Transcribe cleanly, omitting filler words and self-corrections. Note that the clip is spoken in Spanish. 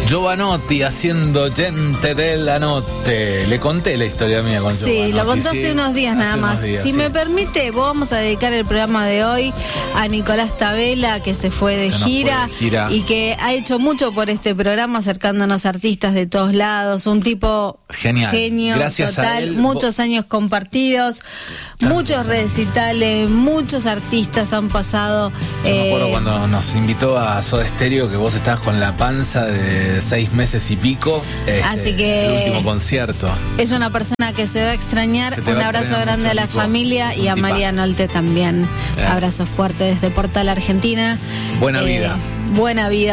Jovanotti haciendo Gente della Notte. Le conté la historia mía con Jovanotti. Sí, lo contó hace unos días nada más. Si me permite, vamos a dedicar el programa de hoy a Nicolás Tabela, que se fue de gira y que ha hecho mucho por este programa, acercándonos a artistas de todos lados. Un tipo genial, genio, gracias total, a él, muchos años compartidos, muchos recitales, muchos artistas han pasado. Yo me acuerdo cuando nos invitó a Soda Stereo, que vos estabas con la panza de 6 meses y pico. Así que el último concierto. Es una persona que se va a extrañar. Un abrazo grande a la familia y a Mariano Alte también. Abrazo fuerte desde Portal Argentina. Buena vida. Buena vida.